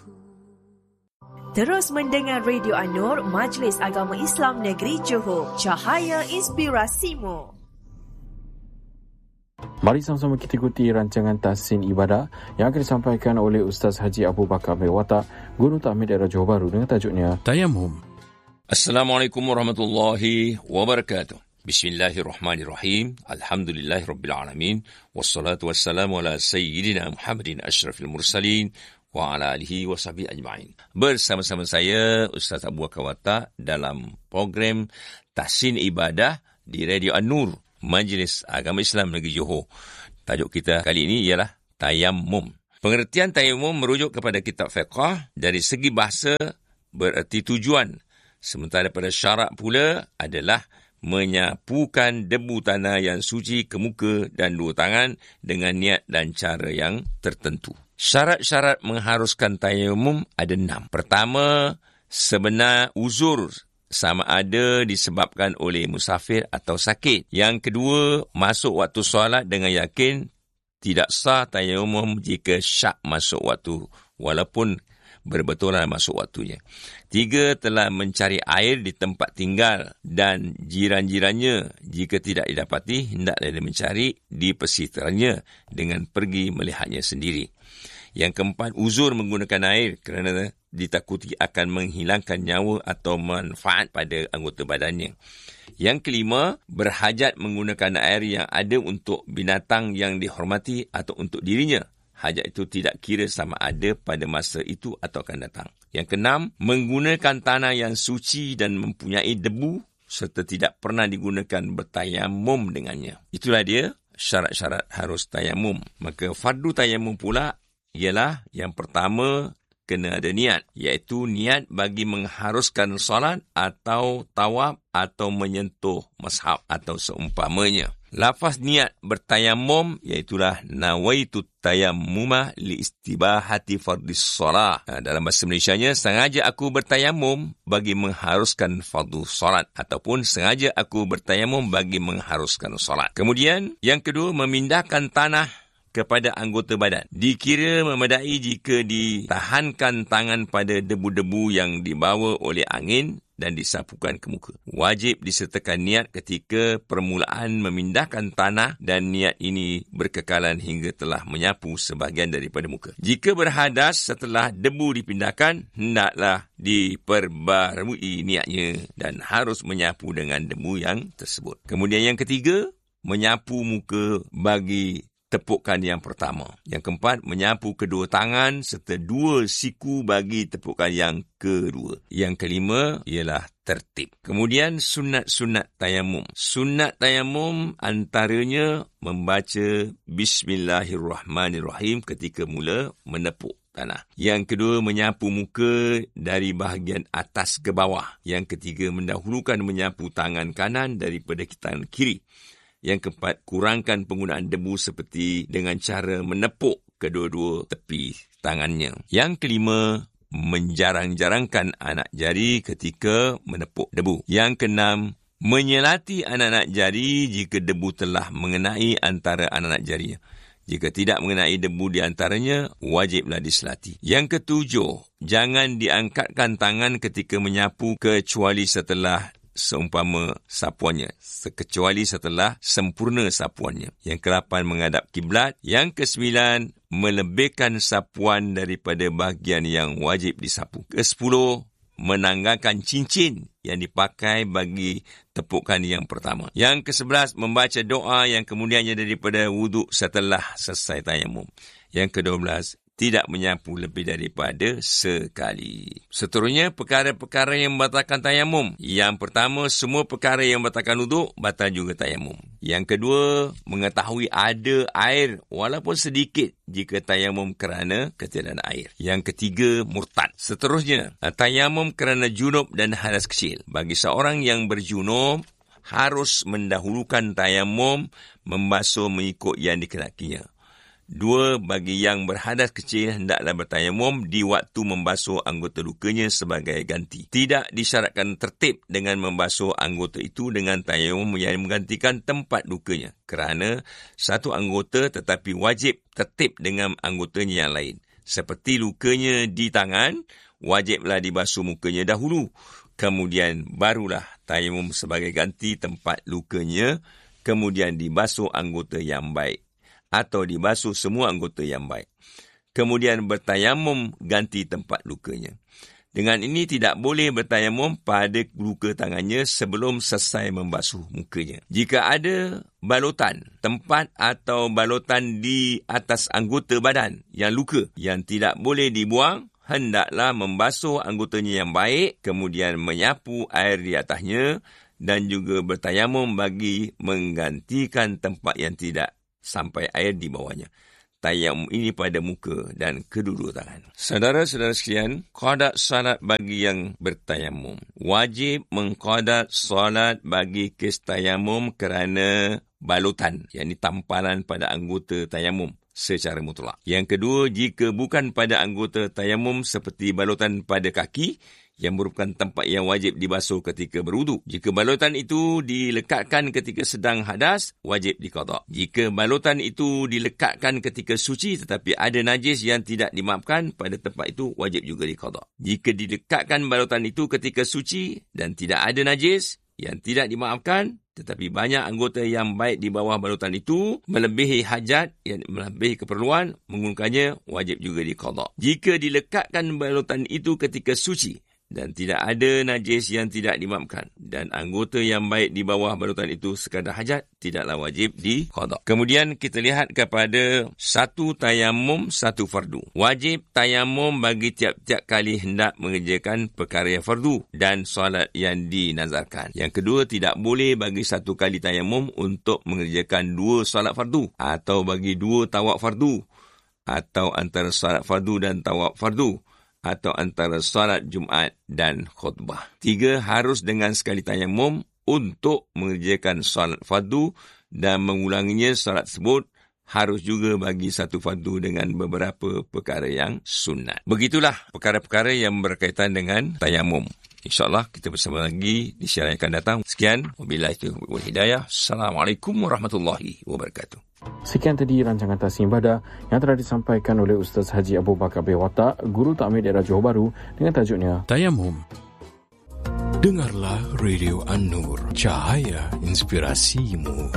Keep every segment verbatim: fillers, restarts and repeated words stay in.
Terus mendengar Radio An-Nur, Majlis Agama Islam Negeri Johor, Cahaya Inspirasimu. Mari sama-sama kita ikuti rancangan Tahsin Ibadah yang akan disampaikan oleh Ustaz Haji Abu Bakar Abdul Watak, Guru Takmir Daerah Johor Bahru dengan tajuknya Tayamum. Assalamualaikum warahmatullahi wabarakatuh. Bismillahirrahmanirrahim. Alhamdulillahirabbil alamin. Wassalatu wassalamu ala sayyidina Muhammadin asyrafil mursalin wa ala alihi wa sahbihi ajma'in. Bersama-sama saya Ustaz Abu Bakar Watak dalam program Tahsin Ibadah di Radio An-Nur, Majlis Agama Islam Negeri Johor. Tajuk kita kali ini ialah Tayammum. Pengertian Tayammum merujuk kepada kitab fiqh. Dari segi bahasa bererti tujuan, sementara pada syarak pula adalah menyapukan debu tanah yang suci ke muka dan dua tangan dengan niat dan cara yang tertentu. Syarat-syarat mengharuskan tayamum ada enam. Pertama, sebenar uzur, sama ada disebabkan oleh musafir atau sakit. Yang kedua, masuk waktu solat dengan yakin. Tidak sah tayamum jika syak masuk waktu walaupun berbetulan masuk waktunya. Tiga, telah mencari air di tempat tinggal dan jiran-jirannya. Jika tidak didapati, hendaklah dia mencari di pesisirnya dengan pergi melihatnya sendiri. Yang keempat, uzur menggunakan air kerana ditakuti akan menghilangkan nyawa atau manfaat pada anggota badannya. Yang kelima, berhajat menggunakan air yang ada untuk binatang yang dihormati atau untuk dirinya. Hajat itu tidak kira sama ada pada masa itu atau akan datang. Yang keenam, menggunakan tanah yang suci dan mempunyai debu serta tidak pernah digunakan bertayamum dengannya. Itulah dia syarat-syarat harus tayamum. Maka fardu tayamum pula ialah yang pertama, kena ada niat, iaitu niat bagi mengharuskan solat atau tawaf atau menyentuh mashab atau seumpamanya. Lafaz niat bertayamum iaitulah nawaitu tayammuma li istibahati fardhis solat. Dalam bahasa Malaysianya, sengaja aku bertayamum bagi mengharuskan fardu solat ataupun sengaja aku bertayamum bagi mengharuskan solat. Kemudian yang kedua, memindahkan tanah kepada anggota badan. Dikira memadai jika ditahankan tangan pada debu-debu yang dibawa oleh angin dan disapukan ke muka. Wajib disertakan niat ketika permulaan memindahkan tanah dan niat ini berkekalan hingga telah menyapu sebahagian daripada muka. Jika berhadas setelah debu dipindahkan, hendaklah diperbarui niatnya dan harus menyapu dengan debu yang tersebut. Kemudian yang ketiga, menyapu muka bagi tepukan yang pertama. Yang keempat, menyapu kedua tangan serta dua siku bagi tepukan yang kedua. Yang kelima ialah tertib. Kemudian sunat-sunat tayamum. Sunat tayamum antaranya membaca Bismillahirrahmanirrahim ketika mula menepuk tanah. Yang kedua, menyapu muka dari bahagian atas ke bawah. Yang ketiga, mendahulukan menyapu tangan kanan daripada tangan kiri. Yang keempat, kurangkan penggunaan debu seperti dengan cara menepuk kedua-dua tepi tangannya. Yang kelima, menjarang-jarangkan anak jari ketika menepuk debu. Yang keenam, menyelati anak-anak jari jika debu telah mengenai antara anak-anak jarinya. Jika tidak mengenai debu di antaranya, wajiblah diselati. Yang ketujuh, jangan diangkatkan tangan ketika menyapu kecuali setelah seumpama sapuannya, kecuali setelah sempurna sapuannya. Yang kelapan, menghadap kiblat. Yang kesembilan, melebihkan sapuan daripada bahagian yang wajib disapu. Kesepuluh, menanggalkan cincin yang dipakai bagi tepukan yang pertama. Yang kesebelas, membaca doa yang kemudiannya daripada wuduk setelah selesai tayamum. Yang kedua belas, tidak menyapu lebih daripada sekali. Seterusnya, perkara-perkara yang membatalkan tayamum. Yang pertama, semua perkara yang membatalkan wuduk, batal juga tayamum. Yang kedua, mengetahui ada air walaupun sedikit jika tayamum kerana ketiadaan air. Yang ketiga, murtad. Seterusnya, tayamum kerana junub dan hadas kecil. Bagi seorang yang berjunub, harus mendahulukan tayamum membasuh mengikut yang dikenakinya. Dua, bagi yang berhadas kecil hendaklah bertayamum di waktu membasuh anggota lukanya sebagai ganti. Tidak disyaratkan tertib dengan membasuh anggota itu dengan tayamum yang menggantikan tempat lukanya, kerana satu anggota tetapi wajib tertib dengan anggotanya yang lain. Seperti lukanya di tangan, wajiblah dibasuh mukanya dahulu. Kemudian barulah tayamum sebagai ganti tempat lukanya, kemudian dibasuh anggota yang baik atau dibasuh semua anggota yang baik. Kemudian bertayamum ganti tempat lukanya. Dengan ini tidak boleh bertayamum pada luka tangannya sebelum selesai membasuh mukanya. Jika ada balutan, tempat atau balutan di atas anggota badan yang luka yang tidak boleh dibuang, hendaklah membasuh anggotanya yang baik, kemudian menyapu air di atasnya dan juga bertayamum bagi menggantikan tempat yang tidak sampai air di bawahnya. Tayamum ini pada muka dan kedua-dua tangan. Saudara-saudara sekalian, qadat salat bagi yang bertayamum. Wajib mengqadat salat bagi kes tayamum kerana balutan, yakni tampalan pada anggota tayamum secara mutlak. Yang kedua, jika bukan pada anggota tayamum seperti balutan pada kaki, yang merupakan tempat yang wajib dibasuh ketika berwuduk. Jika balutan itu dilekatkan ketika sedang hadas, wajib diqada. Jika balutan itu dilekatkan ketika suci tetapi ada najis yang tidak dimaafkan pada tempat itu, wajib juga diqada. Jika dilekatkan balutan itu ketika suci dan tidak ada najis yang tidak dimaafkan, tetapi banyak anggota yang baik di bawah balutan itu, melebihi hajat, yang melebihi keperluan, menggunakannya, wajib juga diqada. Jika dilekatkan balutan itu ketika suci dan tidak ada najis yang tidak dimaafkan, dan anggota yang baik di bawah balutan itu sekadar hajat, tidaklah wajib diqada. Kemudian kita lihat kepada satu tayamum, satu fardu. Wajib tayamum bagi tiap-tiap kali hendak mengerjakan perkara yang fardu dan solat yang dinazarkan. Yang kedua, tidak boleh bagi satu kali tayamum untuk mengerjakan dua solat fardu, atau bagi dua tawaf fardu, atau antara solat fardu dan tawaf fardu, atau antara salat Jumaat dan khutbah. Tiga, harus dengan sekali tayamum untuk mengerjakan salat fardu dan mengulanginya salat tersebut. Harus juga bagi satu fardu dengan beberapa perkara yang sunat. Begitulah perkara-perkara yang berkaitan dengan tayamum. InsyaAllah kita bersama lagi di siaran yang akan datang. Sekian. Wabillahi taufiq wal hidayah. Assalamualaikum warahmatullahi wabarakatuh. Sekian tadi rancangan Tasnim Ibadah yang telah disampaikan oleh Ustaz Haji Abu Bakar bin Watak, Guru Takmir Daerah Johor Bahru dengan tajuknya Tayamum. Dengarlah Radio An-Nur, cahaya inspirasimu.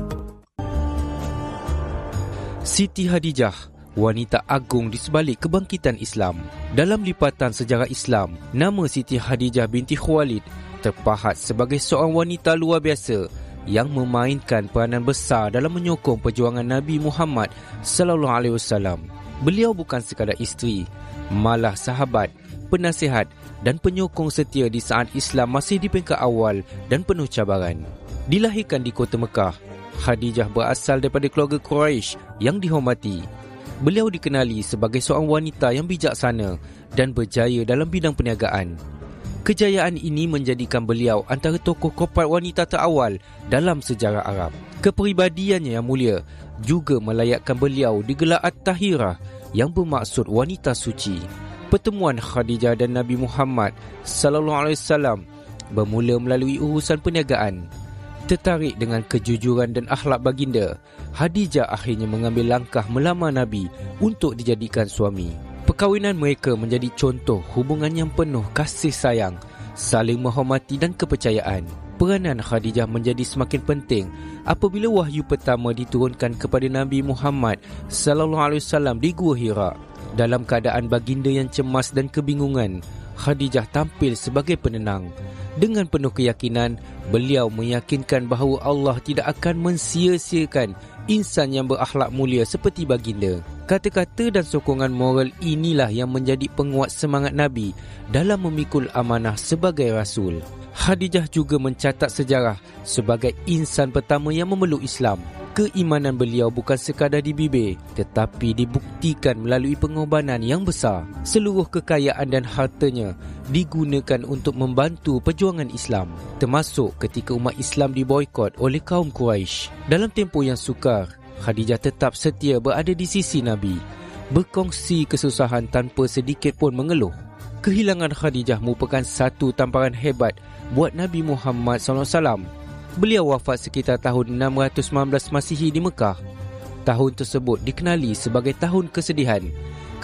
Siti Khadijah, wanita agung di sebalik kebangkitan Islam. Dalam lipatan sejarah Islam, nama Siti Khadijah binti Khuwailid terpahat sebagai seorang wanita luar biasa yang memainkan peranan besar dalam menyokong perjuangan Nabi Muhammad sallallahu alaihi wasallam. Beliau bukan sekadar isteri, malah sahabat, penasihat dan penyokong setia di saat Islam masih di peringkat awal dan penuh cabaran. Dilahirkan di kota Mekah, Khadijah berasal daripada keluarga Quraisy yang dihormati. Beliau dikenali sebagai seorang wanita yang bijaksana dan berjaya dalam bidang perniagaan. Kejayaan ini menjadikan beliau antara tokoh korporat wanita terawal dalam sejarah Arab. Kepribadiannya yang mulia juga melayakkan beliau digelar At-Tahirah yang bermaksud wanita suci. Pertemuan Khadijah dan Nabi Muhammad sallallahu alaihi wasallam bermula melalui urusan perniagaan. Tertarik dengan kejujuran dan akhlak baginda, Khadijah akhirnya mengambil langkah melamar Nabi untuk dijadikan suami. Perkahwinan mereka menjadi contoh hubungan yang penuh kasih sayang, saling menghormati dan kepercayaan. Peranan Khadijah menjadi semakin penting apabila wahyu pertama diturunkan kepada Nabi Muhammad sallallahu alaihi wasallam di Gua Hira. Dalam keadaan baginda yang cemas dan kebingungan, Khadijah tampil sebagai penenang. Dengan penuh keyakinan, beliau meyakinkan bahawa Allah tidak akan mensia-siakan insan yang berakhlak mulia seperti baginda. Kata-kata dan sokongan moral inilah yang menjadi penguat semangat Nabi dalam memikul amanah sebagai Rasul. Khadijah juga mencatat sejarah sebagai insan pertama yang memeluk Islam. Keimanan beliau bukan sekadar di bibir, tetapi dibuktikan melalui pengorbanan yang besar. Seluruh kekayaan dan hartanya digunakan untuk membantu perjuangan Islam, termasuk ketika umat Islam diboikot oleh kaum Quraisy. Dalam tempoh yang sukar, Khadijah tetap setia berada di sisi Nabi, berkongsi kesusahan tanpa sedikit pun mengeluh. Kehilangan Khadijah merupakan satu tamparan hebat buat Nabi Muhammad sallallahu alaihi wasallam. Beliau wafat sekitar tahun enam ratus sembilan belas Masihi di Mekah. Tahun tersebut dikenali sebagai tahun kesedihan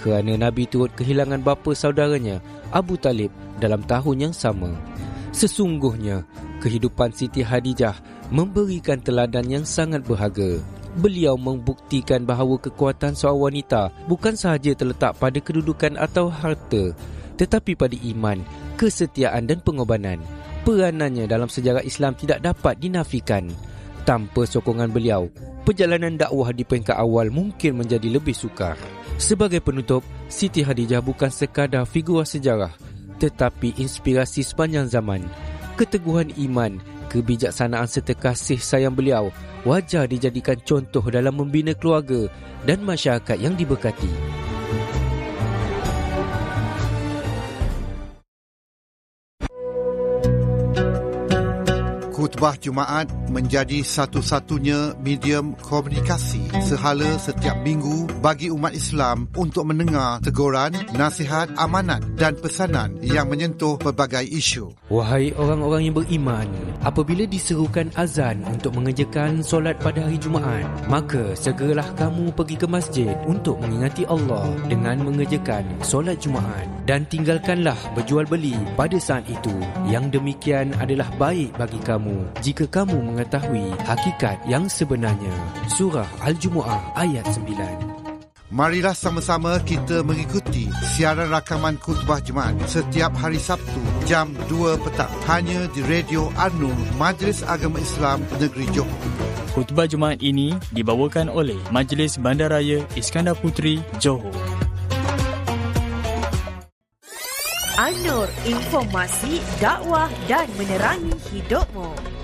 kerana Nabi turut kehilangan bapa saudaranya Abu Talib dalam tahun yang sama. Sesungguhnya, kehidupan Siti Khadijah memberikan teladan yang sangat berharga. Beliau membuktikan bahawa kekuatan seorang wanita bukan sahaja terletak pada kedudukan atau harta, tetapi pada iman, kesetiaan dan pengorbanan. Peranannya dalam sejarah Islam tidak dapat dinafikan. Tanpa sokongan beliau, perjalanan dakwah di peringkat awal mungkin menjadi lebih sukar. Sebagai penutup, Siti Khadijah bukan sekadar figura sejarah, tetapi inspirasi sepanjang zaman. Keteguhan iman, kebijaksanaan serta kasih sayang beliau wajar dijadikan contoh dalam membina keluarga dan masyarakat yang diberkati. Khutbah Jumaat menjadi satu-satunya medium komunikasi sehala setiap minggu bagi umat Islam untuk mendengar teguran, nasihat, amanat dan pesanan yang menyentuh pelbagai isu. Wahai orang-orang yang beriman, apabila diserukan azan untuk mengerjakan solat pada hari Jumaat, maka segeralah kamu pergi ke masjid untuk mengingati Allah dengan mengerjakan solat Jumaat, dan tinggalkanlah berjual beli pada saat itu. Yang demikian adalah baik bagi kamu jika kamu mengetahui hakikat yang sebenarnya. Surah Al-Jumu'ah ayat sembilan. Marilah sama-sama kita mengikuti siaran rakaman khutbah Jumaat setiap hari Sabtu jam dua petang hanya di Radio An-Nur Majlis Agama Islam Negeri Johor. Khutbah Jumaat ini dibawakan oleh Majlis Bandaraya Iskandar Puteri, Johor. An-Nur, informasi, dakwah dan menerangi hidupmu.